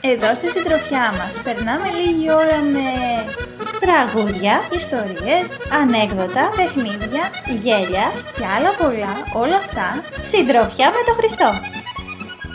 Εδώ στη συντροφιά μας περνάμε λίγη ώρα με τραγούδια, ιστορίες, ανέκδοτα, παιχνίδια γέλια και άλλα πολλά, όλα αυτά συντροφιά με τον Χριστό.